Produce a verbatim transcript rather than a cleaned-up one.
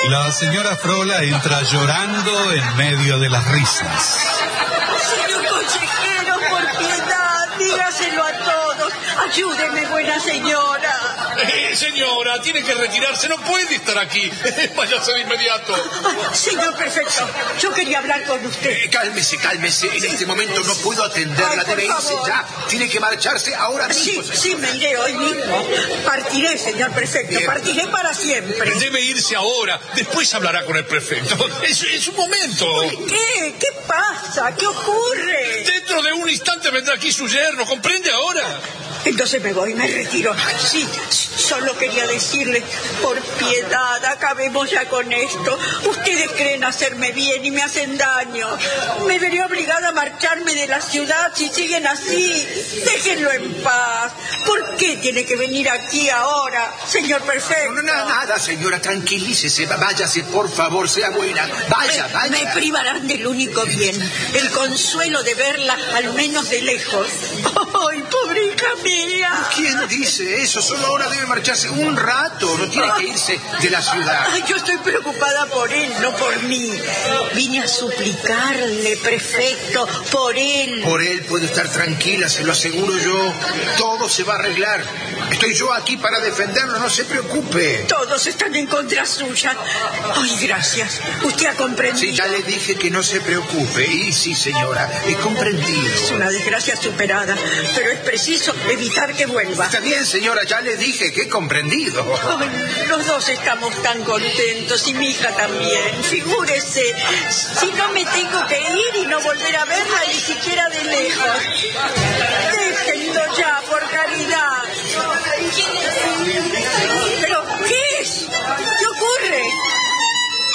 La señora Frola entra llorando en medio de las risas. Señor consejero, por piedad, dígaselo a todos. Ayúdeme, buena señora. Eh, señora, tiene que retirarse, no puede estar aquí. Váyase de inmediato. Ah, señor prefecto, yo quería hablar con usted. Eh, cálmese, cálmese. En este momento no puedo atenderla. Ay, Debe irse favor. ya. Tiene que marcharse ahora mismo. Sí, sí, me iré hoy mismo. Partiré, señor prefecto. Bien. Partiré para siempre. Debe irse ahora. Después hablará con el prefecto. Es, es un momento. ¿Qué? ¿Qué pasa? ¿Qué ocurre? Dentro de un instante vendrá aquí su yerno. ¿Comprende ahora? Entonces me voy, me retiro. Sí, solo quería decirle, por piedad, acabemos ya con esto. Ustedes creen hacerme bien y me hacen daño. Me veré obligada a marcharme de la ciudad si siguen así. Déjenlo en paz. ¿Por qué tiene que venir aquí ahora, señor prefecto? No, no, nada, señora, tranquilícese. Váyase, por favor, sea buena. Vaya, me, vaya. Me privarán del único bien, el consuelo de verla al menos de lejos. ¡Ay, pobre hija mía! ¿Quién dice eso? Solo ahora debe marcharse un rato. No tiene que irse de la ciudad. Ay, yo estoy preocupada por él, no por mí. Vine a suplicarle, prefecto, por él. Por él puede estar tranquila, se lo aseguro yo. Todo se va a arreglar. Estoy yo aquí para defenderlo, no se preocupe. Todos están en contra suya. Ay, gracias. Usted ha comprendido. Sí, ya le dije que no se preocupe. Y sí, señora, he comprendido. Es una desgracia superada, pero es preciso evitar que vuelva. Está bien, señora, ya le dije que he comprendido. Ay, los dos estamos tan contentos y mi hija también. Figúrese, si no me tengo que ir y no volver a verla ni siquiera de lejos. Déjenlo ya, por caridad.